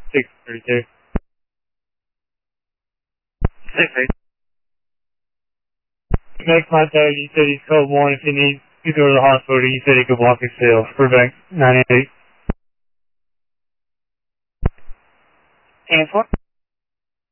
632. 6-8. Make contact, you said he's code 1 if you need to go to the hospital, you said he could walk himself. For back 98. And 4.